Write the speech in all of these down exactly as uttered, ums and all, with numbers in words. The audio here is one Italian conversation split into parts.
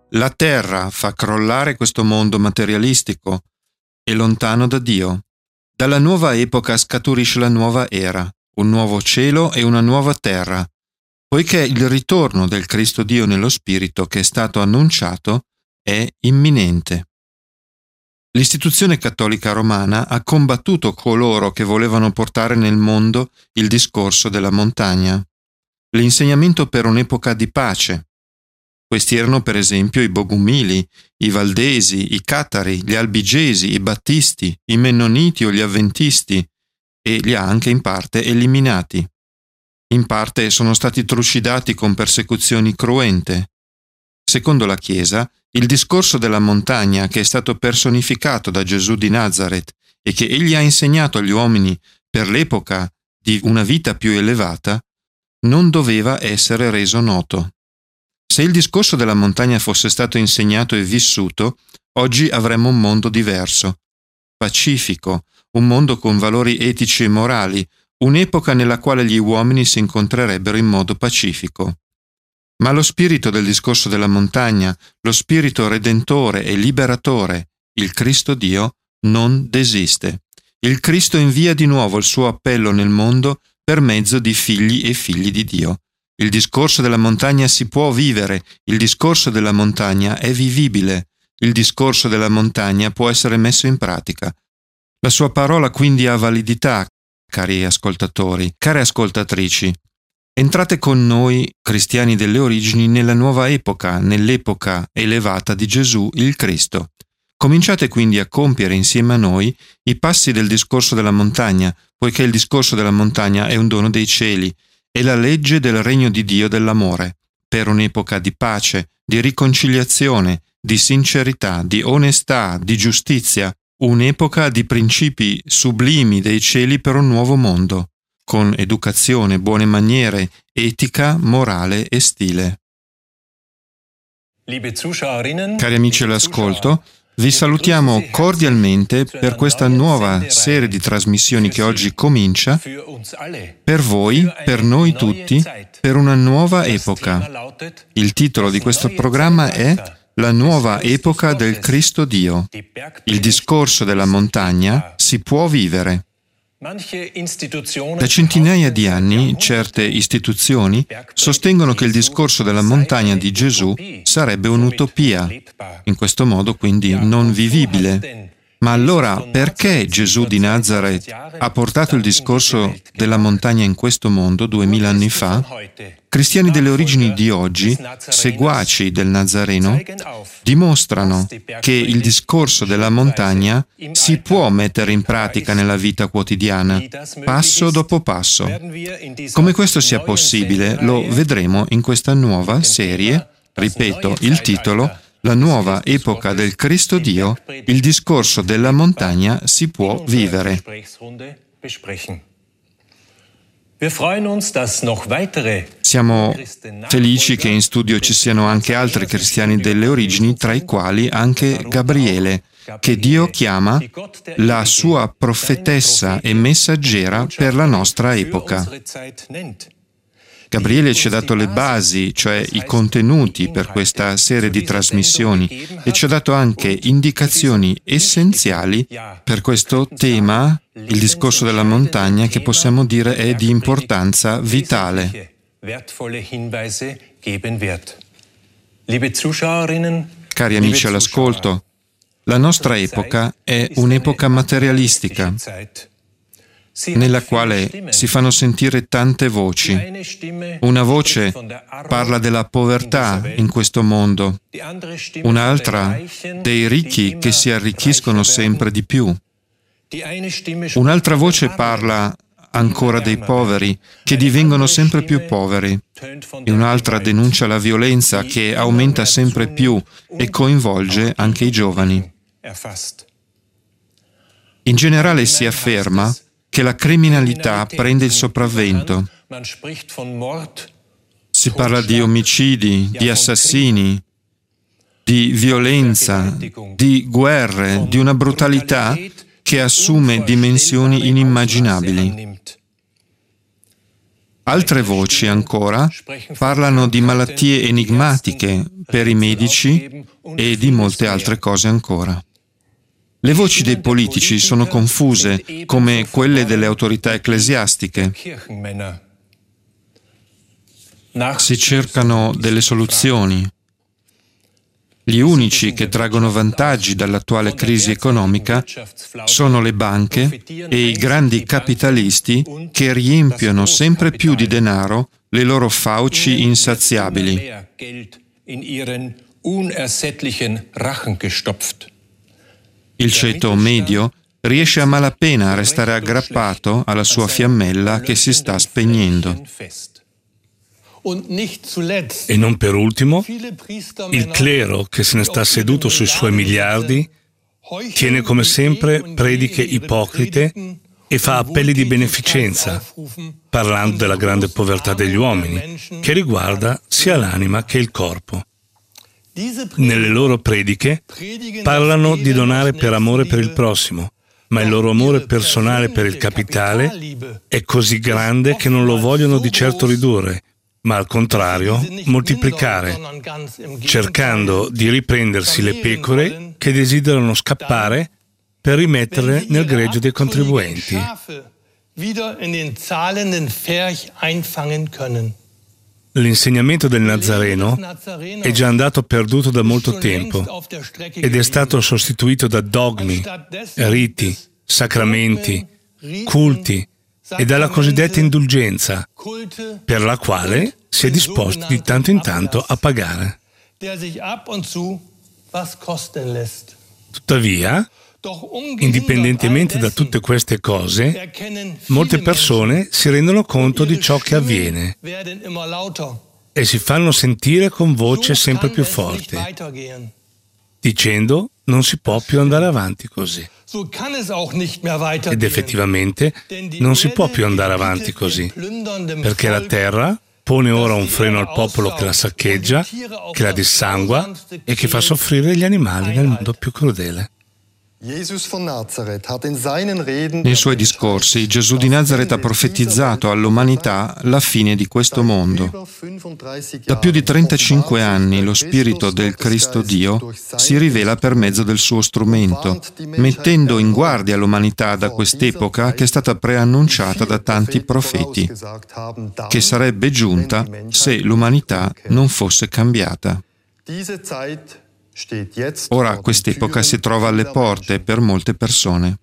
La terra fa crollare questo mondo materialistico e lontano da Dio. Dalla nuova epoca scaturisce la nuova era, un nuovo cielo e una nuova terra, poiché il ritorno del Cristo Dio nello Spirito che è stato annunciato è imminente. L'istituzione cattolica romana ha combattuto coloro che volevano portare nel mondo il discorso della montagna, l'insegnamento per un'epoca di pace. Questi erano per esempio i Bogumili, i Valdesi, i Catari, gli Albigesi, i Battisti, i Mennoniti o gli Avventisti, e li ha anche in parte eliminati. In parte sono stati trucidati con persecuzioni cruente. Secondo la Chiesa, il discorso della montagna che è stato personificato da Gesù di Nazaret e che egli ha insegnato agli uomini per l'epoca di una vita più elevata, non doveva essere reso noto. Se il discorso della montagna fosse stato insegnato e vissuto, oggi avremmo un mondo diverso, pacifico, un mondo con valori etici e morali, un'epoca nella quale gli uomini si incontrerebbero in modo pacifico. Ma lo spirito del discorso della montagna, lo spirito redentore e liberatore, il Cristo Dio, non desiste. Il Cristo invia di nuovo il suo appello nel mondo per mezzo di figli e figli di Dio. Il discorso della montagna si può vivere, il discorso della montagna è vivibile, il discorso della montagna può essere messo in pratica. La sua parola quindi ha validità, cari ascoltatori, care ascoltatrici. Entrate con noi, cristiani delle origini, nella nuova epoca, nell'epoca elevata di Gesù il Cristo. Cominciate quindi a compiere insieme a noi i passi del discorso della montagna, poiché il discorso della montagna è un dono dei cieli, è la legge del regno di Dio dell'amore, per un'epoca di pace, di riconciliazione, di sincerità, di onestà, di giustizia, un'epoca di principi sublimi dei cieli per un nuovo mondo, con educazione, buone maniere, etica, morale e stile. Cari amici all'ascolto, vi salutiamo cordialmente per questa nuova serie di trasmissioni che oggi comincia, per voi, per noi tutti, per una nuova epoca. Il titolo di questo programma è La nuova epoca del Cristo Dio. Il discorso della montagna si può vivere. Da centinaia di anni, certe istituzioni sostengono che il discorso della montagna di Gesù sarebbe un'utopia, in questo modo quindi non vivibile. Ma allora perché Gesù di Nazaret ha portato il discorso della montagna in questo mondo duemila anni fa? Cristiani delle origini di oggi, seguaci del Nazareno, dimostrano che il discorso della montagna si può mettere in pratica nella vita quotidiana, passo dopo passo. Come questo sia possibile lo vedremo in questa nuova serie, ripeto il titolo, La nuova epoca del Cristo Dio, il discorso della montagna si può vivere. Siamo felici che in studio ci siano anche altri cristiani delle origini, tra i quali anche Gabriele, che Dio chiama la sua profetessa e messaggera per la nostra epoca. Gabriele ci ha dato le basi, cioè i contenuti per questa serie di trasmissioni, e ci ha dato anche indicazioni essenziali per questo tema, il discorso della montagna, che possiamo dire è di importanza vitale. Cari amici all'ascolto, la nostra epoca è un'epoca materialistica, nella quale si fanno sentire tante voci. Una voce parla della povertà in questo mondo, un'altra dei ricchi che si arricchiscono sempre di più. Un'altra voce parla ancora dei poveri che divengono sempre più poveri, e un'altra denuncia la violenza che aumenta sempre più e coinvolge anche i giovani. In generale si afferma che la criminalità prende il sopravvento. Si parla di omicidi, di assassini, di violenza, di guerre, di una brutalità che assume dimensioni inimmaginabili. Altre voci ancora parlano di malattie enigmatiche per i medici e di molte altre cose ancora. Le voci dei politici sono confuse come quelle delle autorità ecclesiastiche. Si cercano delle soluzioni. Gli unici che traggono vantaggi dall'attuale crisi economica sono le banche e i grandi capitalisti che riempiono sempre più di denaro le loro fauci insaziabili. Il ceto medio riesce a malapena a restare aggrappato alla sua fiammella che si sta spegnendo. E non per ultimo, il clero che se ne sta seduto sui suoi miliardi tiene come sempre prediche ipocrite e fa appelli di beneficenza, parlando della grande povertà degli uomini, che riguarda sia l'anima che il corpo. Nelle loro prediche parlano di donare per amore per il prossimo, ma il loro amore personale per il capitale è così grande che non lo vogliono di certo ridurre, ma al contrario moltiplicare, cercando di riprendersi le pecore che desiderano scappare per rimetterle nel gregge dei contribuenti. L'insegnamento del Nazareno è già andato perduto da molto tempo ed è stato sostituito da dogmi, riti, sacramenti, culti e dalla cosiddetta indulgenza, per la quale si è disposti di tanto in tanto a pagare. Tuttavia, indipendentemente da tutte queste cose, molte persone si rendono conto di ciò che avviene e si fanno sentire con voce sempre più forte, dicendo non si può più andare avanti così. Ed effettivamente non si può più andare avanti così, perché la terra pone ora un freno al popolo che la saccheggia, che la dissangua e che fa soffrire gli animali nel modo più crudele. Nei suoi discorsi, Gesù di Nazaret ha profetizzato all'umanità la fine di questo mondo. Da più di trentacinque anni lo Spirito del Cristo Dio si rivela per mezzo del suo strumento, mettendo in guardia l'umanità da quest'epoca che è stata preannunciata da tanti profeti, che sarebbe giunta se l'umanità non fosse cambiata. Ora quest'epoca si trova alle porte per molte persone.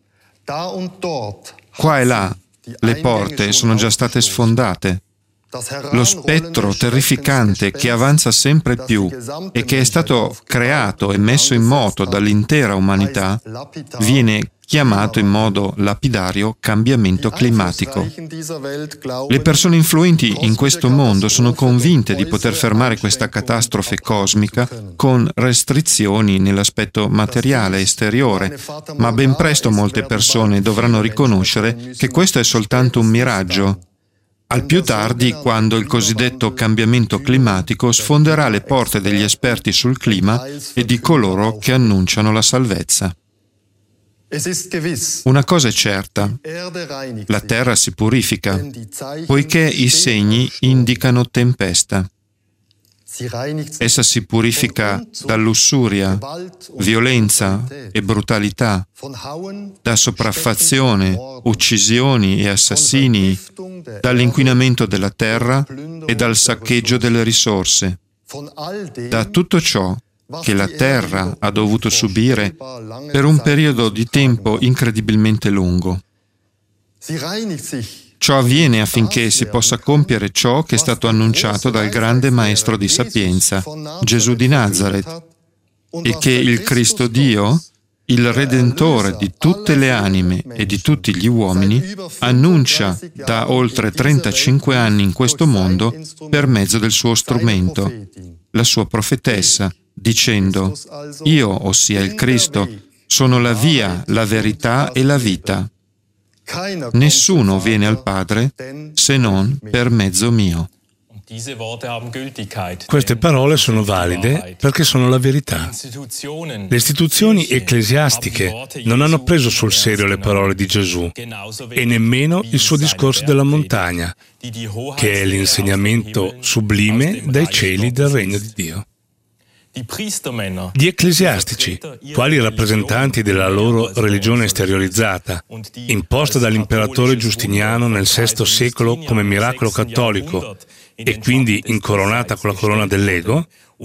Qua e là le porte sono già state sfondate. Lo spettro terrificante che avanza sempre più e che è stato creato e messo in moto dall'intera umanità viene chiamato in modo lapidario cambiamento climatico. Le persone influenti in questo mondo sono convinte di poter fermare questa catastrofe cosmica con restrizioni nell'aspetto materiale esteriore, ma ben presto molte persone dovranno riconoscere che questo è soltanto un miraggio. Al più tardi, quando il cosiddetto cambiamento climatico sfonderà le porte degli esperti sul clima e di coloro che annunciano la salvezza. Una cosa è certa, la terra si purifica, poiché i segni indicano tempesta. Essa si purifica da lussuria, violenza e brutalità, da sopraffazione, uccisioni e assassini, dall'inquinamento della terra e dal saccheggio delle risorse, da tutto ciò che la terra ha dovuto subire per un periodo di tempo incredibilmente lungo. Ciò avviene affinché si possa compiere ciò che è stato annunciato dal grande maestro di sapienza, Gesù di Nazaret, e che il Cristo Dio, il Redentore di tutte le anime e di tutti gli uomini, annuncia da oltre trentacinque anni in questo mondo per mezzo del suo strumento, la sua profetessa, dicendo: io, ossia il Cristo, sono la via, la verità e la vita. Nessuno viene al Padre se non per mezzo mio. Queste parole sono valide perché sono la verità. Le istituzioni ecclesiastiche non hanno preso sul serio le parole di Gesù e nemmeno il suo discorso della montagna, che è l'insegnamento sublime dai cieli del regno di Dio. Gli ecclesiastici, quali rappresentanti della loro religione esteriorizzata, imposta dall'imperatore Giustiniano nel sesto secolo come miracolo cattolico e quindi incoronata con la corona dell'ego,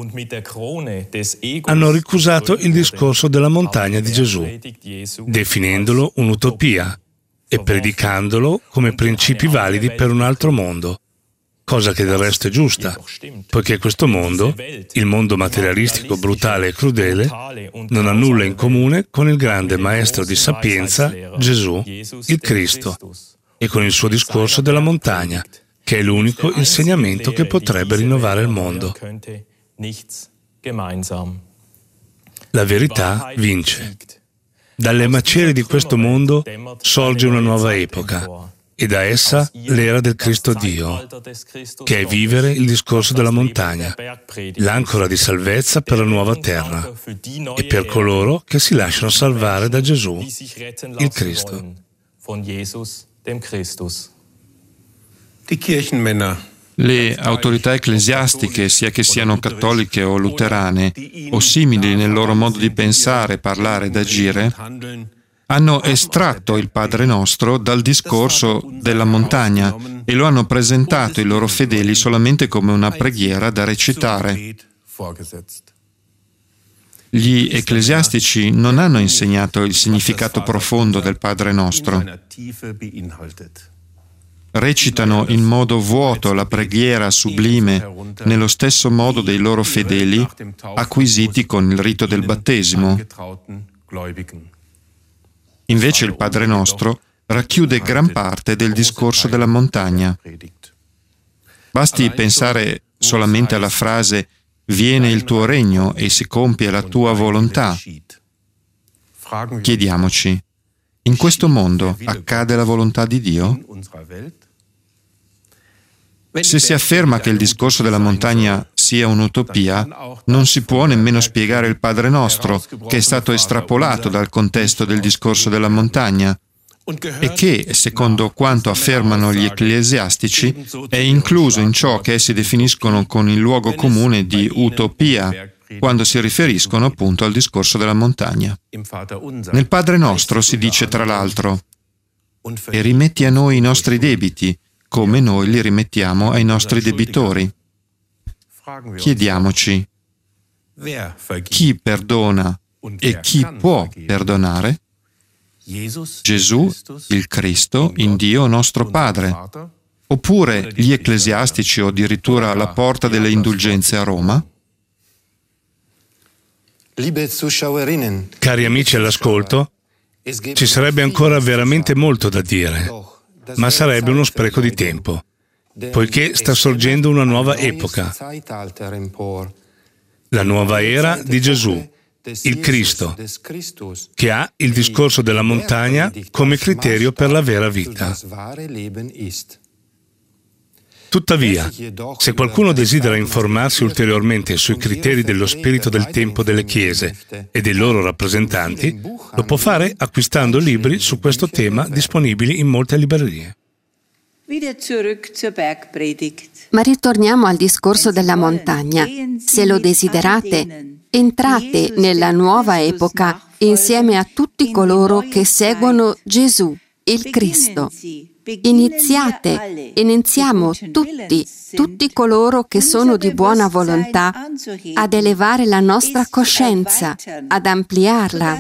hanno ricusato il discorso della montagna di Gesù, definendolo un'utopia e predicandolo come principi validi per un altro mondo. Cosa che del resto è giusta, poiché questo mondo, il mondo materialistico, brutale e crudele, non ha nulla in comune con il grande maestro di sapienza, Gesù, il Cristo, e con il suo discorso della montagna, che è l'unico insegnamento che potrebbe rinnovare il mondo. La verità vince. Dalle macerie di questo mondo sorge una nuova epoca, e da essa l'era del Cristo Dio, che è vivere il discorso della montagna, l'ancora di salvezza per la nuova terra e per coloro che si lasciano salvare da Gesù, il Cristo. Le autorità ecclesiastiche, sia che siano cattoliche o luterane, o simili nel loro modo di pensare, parlare ed agire, hanno estratto il Padre Nostro dal discorso della montagna e lo hanno presentato ai loro fedeli solamente come una preghiera da recitare. Gli ecclesiastici non hanno insegnato il significato profondo del Padre Nostro. Recitano in modo vuoto la preghiera sublime nello stesso modo dei loro fedeli acquisiti con il rito del battesimo. Invece il Padre Nostro racchiude gran parte del discorso della montagna. Basti pensare solamente alla frase «Viene il tuo regno e si compie la tua volontà». Chiediamoci, in questo mondo accade la volontà di Dio? Se si afferma che il discorso della montagna sia un'utopia, non si può nemmeno spiegare il Padre Nostro, che è stato estrapolato dal contesto del discorso della montagna e che, secondo quanto affermano gli ecclesiastici, è incluso in ciò che essi definiscono con il luogo comune di utopia, quando si riferiscono appunto al discorso della montagna. Nel Padre Nostro si dice tra l'altro: «E rimetti a noi i nostri debiti, come noi li rimettiamo ai nostri debitori». Chiediamoci, chi perdona e chi può perdonare? Gesù, il Cristo, in Dio nostro Padre, oppure gli ecclesiastici o addirittura la porta delle indulgenze a Roma? Cari amici all'ascolto, ci sarebbe ancora veramente molto da dire, ma sarebbe uno spreco di tempo, poiché sta sorgendo una nuova epoca, la nuova era di Gesù, il Cristo, che ha il discorso della montagna come criterio per la vera vita. Tuttavia, se qualcuno desidera informarsi ulteriormente sui criteri dello spirito del tempo delle chiese e dei loro rappresentanti, lo può fare acquistando libri su questo tema disponibili in molte librerie. Ma ritorniamo al discorso della montagna. Se lo desiderate, entrate nella nuova epoca insieme a tutti coloro che seguono Gesù, il Cristo. Iniziate, iniziamo tutti, tutti coloro che sono di buona volontà ad elevare la nostra coscienza, ad ampliarla,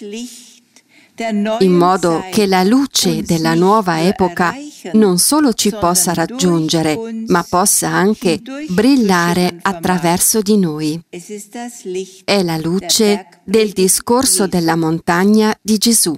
in modo che la luce della nuova epoca non solo ci possa raggiungere, ma possa anche brillare attraverso di noi. È la luce del discorso della montagna di Gesù.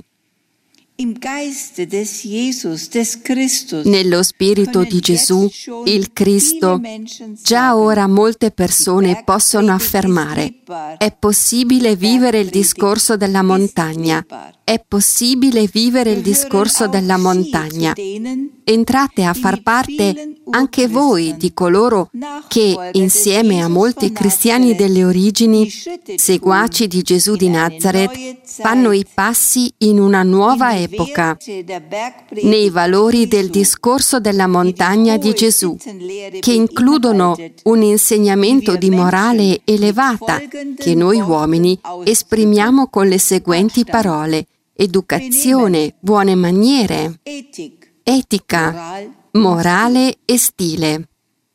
Nello spirito di Gesù, il Cristo, già ora molte persone possono affermare: è possibile vivere il discorso della montagna, è possibile vivere il discorso della montagna. Entrate a far parte anche voi di coloro che, insieme a molti cristiani delle origini, seguaci di Gesù di Nazaret, fanno i passi in una nuova epoca, nei valori del discorso della montagna di Gesù, che includono un insegnamento di morale elevata che noi uomini esprimiamo con le seguenti parole: educazione, buone maniere, etica, morale e stile.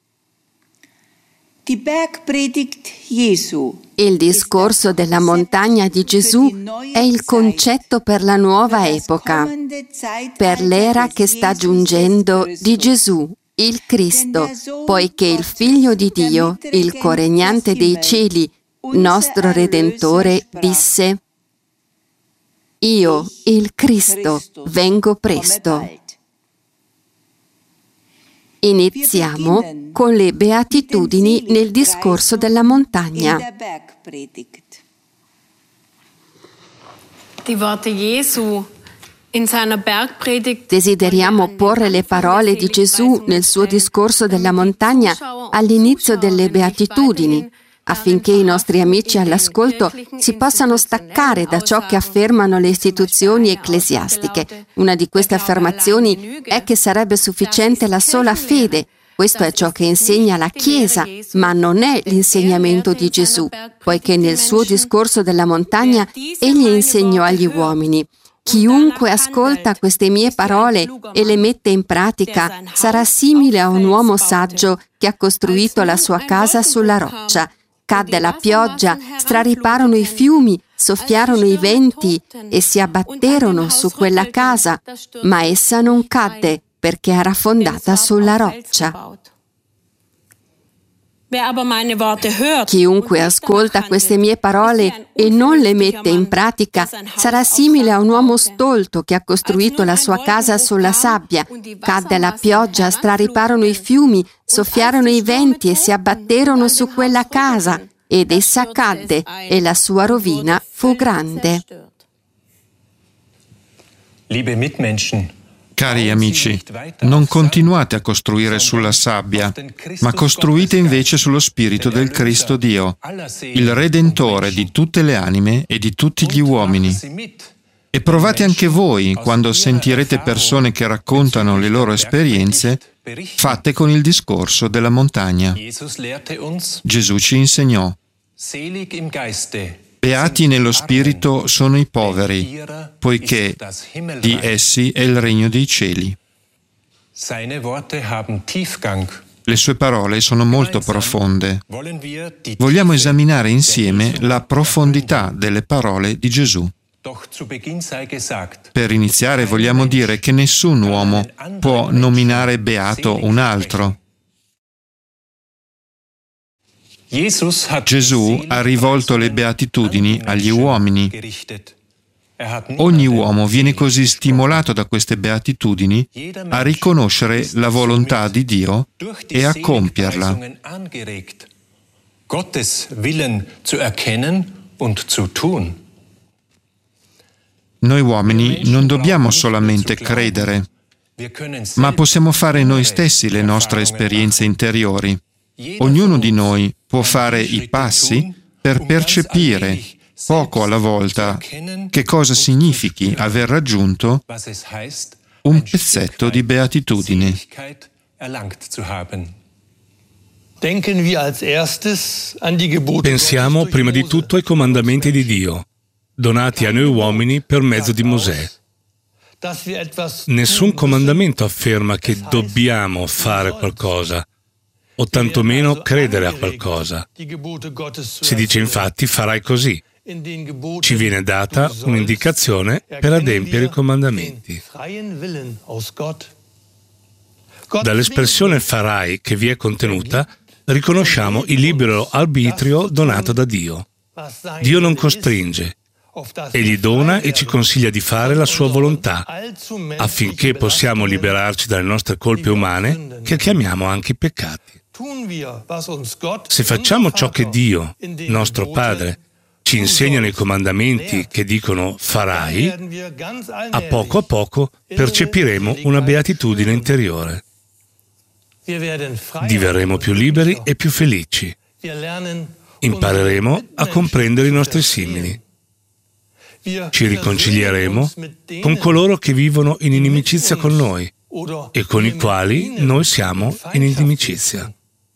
Il discorso della montagna di Gesù è il concetto per la nuova epoca, per l'era che sta giungendo di Gesù, il Cristo, poiché il Figlio di Dio, il coregnante dei cieli, nostro Redentore, disse: Io, il Cristo, vengo presto. Iniziamo con le beatitudini nel discorso della montagna. Desideriamo porre le parole di Gesù nel suo discorso della montagna all'inizio delle beatitudini, affinché i nostri amici all'ascolto si possano staccare da ciò che affermano le istituzioni ecclesiastiche. Una di queste affermazioni è che sarebbe sufficiente la sola fede. Questo è ciò che insegna la Chiesa, ma non è l'insegnamento di Gesù, poiché nel suo discorso della montagna egli insegnò agli uomini: chiunque ascolta queste mie parole e le mette in pratica sarà simile a un uomo saggio che ha costruito la sua casa sulla roccia. Cadde la pioggia, strariparono i fiumi, soffiarono i venti e si abbatterono su quella casa, ma essa non cadde perché era fondata sulla roccia. Chiunque ascolta queste mie parole e non le mette in pratica sarà simile a un uomo stolto che ha costruito la sua casa sulla sabbia. Cadde la pioggia, strariparono i fiumi, soffiarono i venti e si abbatterono su quella casa, ed essa cadde e la sua rovina fu grande. Cari amici, non continuate a costruire sulla sabbia, ma costruite invece sullo Spirito del Cristo Dio, il Redentore di tutte le anime e di tutti gli uomini. E provate anche voi, quando sentirete persone che raccontano le loro esperienze, fatte con il discorso della montagna. Gesù ci insegnò: beati nello spirito sono i poveri, poiché di essi è il regno dei cieli. Le sue parole sono molto profonde. Vogliamo esaminare insieme la profondità delle parole di Gesù. Per iniziare vogliamo dire che nessun uomo può nominare beato un altro. Gesù ha rivolto le beatitudini agli uomini. Ogni uomo viene così stimolato da queste beatitudini a riconoscere la volontà di Dio e a compierla. Noi uomini non dobbiamo solamente credere, ma possiamo fare noi stessi le nostre esperienze interiori. Ognuno di noi può fare i passi per percepire, poco alla volta, che cosa significhi aver raggiunto un pezzetto di beatitudine. Pensiamo prima di tutto ai comandamenti di Dio, donati a noi uomini per mezzo di Mosè. Nessun comandamento afferma che dobbiamo fare qualcosa, o tantomeno credere a qualcosa. Si dice infatti farai così. Ci viene data un'indicazione per adempiere i comandamenti. Dall'espressione farai che vi è contenuta, riconosciamo il libero arbitrio donato da Dio. Dio non costringe, egli dona e ci consiglia di fare la sua volontà, affinché possiamo liberarci dalle nostre colpe umane, che chiamiamo anche i peccati. Se facciamo ciò che Dio, nostro Padre, ci insegnano i comandamenti che dicono farai, a poco a poco percepiremo una beatitudine interiore. Diverremo più liberi e più felici. Impareremo a comprendere i nostri simili. Ci riconcilieremo con coloro che vivono in inimicizia con noi e con i quali noi siamo in inimicizia.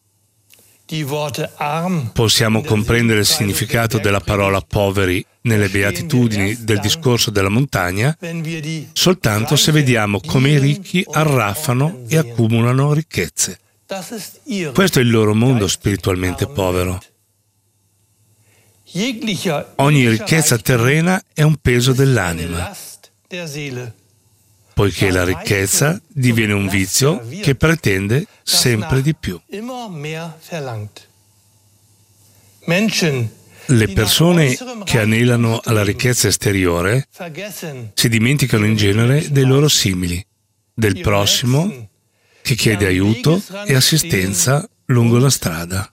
Possiamo comprendere il significato della parola poveri nelle beatitudini del discorso della montagna soltanto se vediamo come i ricchi arraffano e accumulano ricchezze. Questo è il loro mondo spiritualmente povero. Ogni ricchezza terrena è un peso dell'anima, poiché la ricchezza diviene un vizio che pretende sempre di più. Le persone che anelano alla ricchezza esteriore si dimenticano in genere dei loro simili, del prossimo che chiede aiuto e assistenza lungo la strada.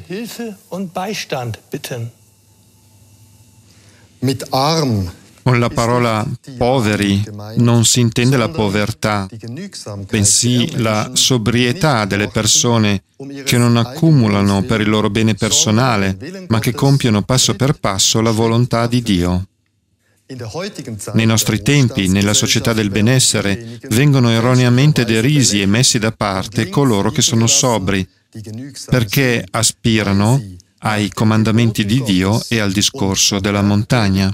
Con la parola poveri non si intende la povertà, bensì la sobrietà delle persone che non accumulano per il loro bene personale, ma che compiono passo per passo la volontà di Dio. Nei nostri tempi, nella società del benessere, vengono erroneamente derisi e messi da parte coloro che sono sobri, perché aspirano ai comandamenti di Dio e al discorso della montagna.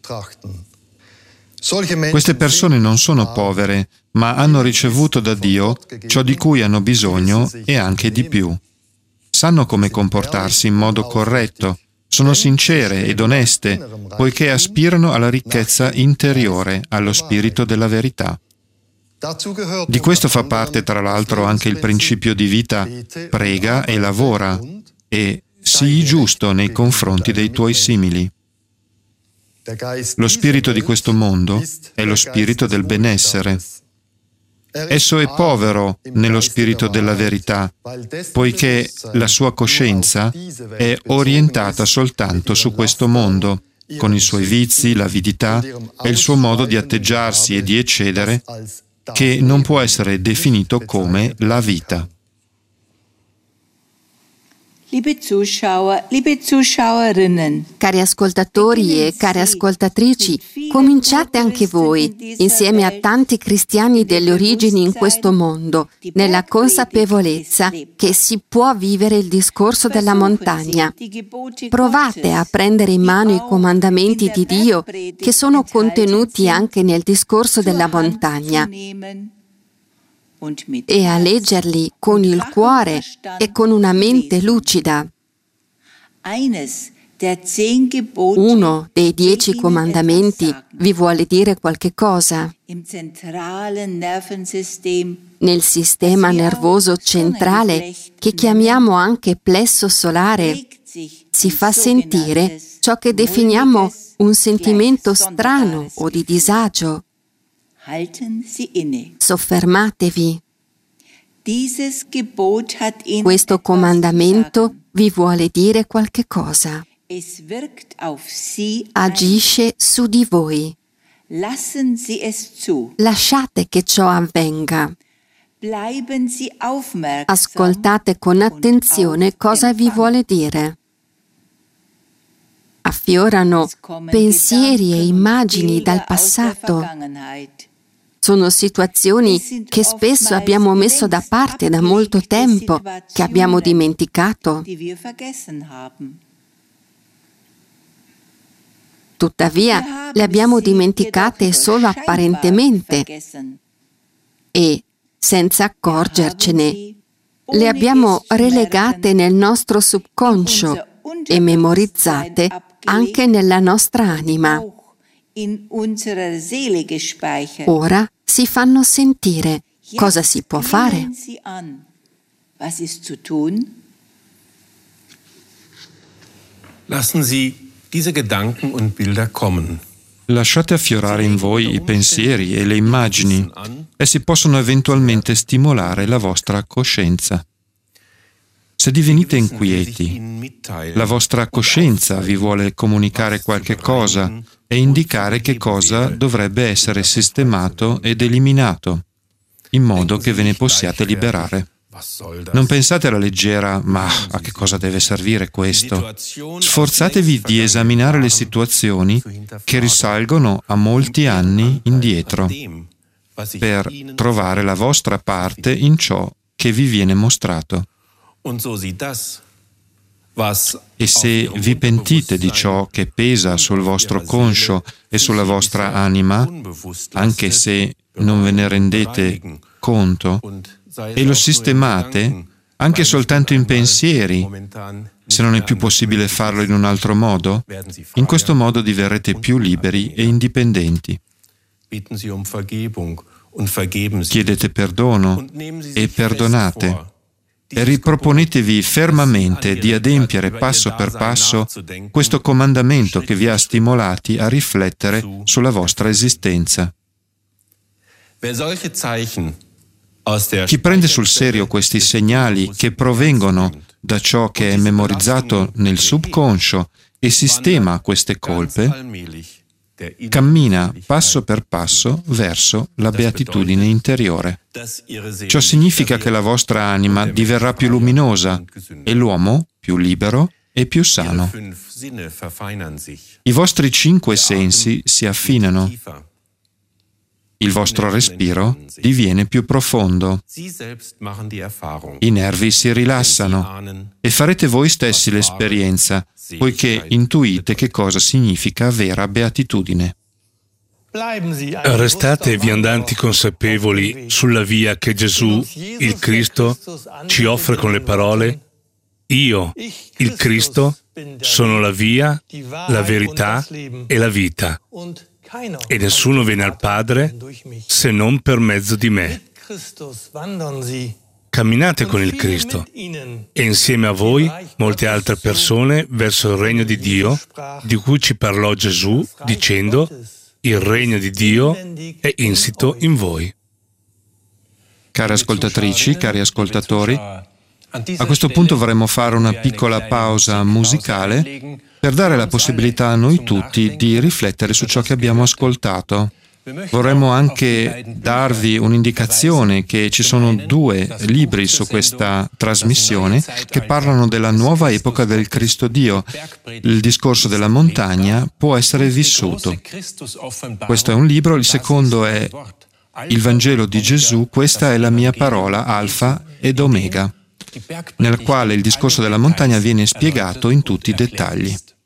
Queste persone non sono povere, ma hanno ricevuto da Dio ciò di cui hanno bisogno e anche di più. Sanno come comportarsi in modo corretto, sono sincere ed oneste, poiché aspirano alla ricchezza interiore, allo spirito della verità. Di questo fa parte, tra l'altro, anche il principio di vita prega e lavora, e sii giusto nei confronti dei tuoi simili. Lo spirito di questo mondo è lo spirito del benessere. Esso è povero nello spirito della verità, poiché la sua coscienza è orientata soltanto su questo mondo, con i suoi vizi, l'avidità e il suo modo di atteggiarsi e di eccedere, che non può essere definito come la vita. Liebe Zuschauer, liebe Zuschauerinnen, cari ascoltatori e care ascoltatrici, cominciate anche voi, insieme a tanti cristiani delle origini in questo mondo, nella consapevolezza che si può vivere il discorso della montagna. Provate a prendere in mano i comandamenti di Dio che sono contenuti anche nel discorso della montagna e a leggerli con il cuore e con una mente lucida. Uno dei dieci comandamenti vi vuole dire qualche cosa. Nel sistema nervoso centrale, che chiamiamo anche plesso solare, si fa sentire ciò che definiamo un sentimento strano o di disagio. Soffermatevi. Questo comandamento vi vuole dire qualche cosa. Agisce su di voi. Lasciate che ciò avvenga. Ascoltate con attenzione cosa vi vuole dire. Affiorano pensieri e immagini dal passato. Sono situazioni che spesso abbiamo messo da parte da molto tempo, che abbiamo dimenticato. Tuttavia, le abbiamo dimenticate solo apparentemente e, senza accorgercene, le abbiamo relegate nel nostro subconscio e memorizzate anche nella nostra anima. Ora si fanno sentire. Cosa si può fare? Lassen Sie diese Gedanken und Bilder kommen. Lasciate affiorare in voi i pensieri e le immagini. Essi possono eventualmente stimolare la vostra coscienza. Se divenite inquieti, la vostra coscienza vi vuole comunicare qualche cosa e indicare che cosa dovrebbe essere sistemato ed eliminato, in modo che ve ne possiate liberare. Non pensate alla leggera, ma a che cosa deve servire questo? Sforzatevi di esaminare le situazioni che risalgono a molti anni indietro, per trovare la vostra parte in ciò che vi viene mostrato. E se vi pentite di ciò che pesa sul vostro conscio e sulla vostra anima, anche se non ve ne rendete conto, e lo sistemate anche soltanto in pensieri, se non è più possibile farlo in un altro modo, in questo modo diverrete più liberi e indipendenti. Chiedete perdono e perdonate e riproponetevi fermamente di adempiere passo per passo questo comandamento che vi ha stimolati a riflettere sulla vostra esistenza. Chi prende sul serio questi segnali che provengono da ciò che è memorizzato nel subconscio e sistema queste colpe, cammina passo per passo verso la beatitudine interiore. Ciò significa che la vostra anima diverrà più luminosa e l'uomo più libero e più sano. I vostri cinque sensi si affinano. Il vostro respiro diviene più profondo. I nervi si rilassano e farete voi stessi l'esperienza, poiché intuite che cosa significa vera beatitudine. Restate viandanti consapevoli sulla via che Gesù, il Cristo, ci offre con le parole: io, il Cristo, sono la via, la verità e la vita. E nessuno viene al Padre se non per mezzo di me. Camminate con il Cristo e insieme a voi molte altre persone verso il regno di Dio, di cui ci parlò Gesù dicendo: il regno di Dio è insito in voi. Care ascoltatrici, cari ascoltatori, a questo punto vorremmo fare una piccola pausa musicale per dare la possibilità a noi tutti di riflettere su ciò che abbiamo ascoltato. Vorremmo anche darvi un'indicazione che ci sono due libri su questa trasmissione che parlano della nuova epoca del Cristo Dio. Il discorso della montagna può essere vissuto. Questo è un libro, il secondo è Il Vangelo di Gesù, questa è la mia parola, Alfa ed Omega, nel quale il discorso della montagna viene spiegato in tutti i dettagli.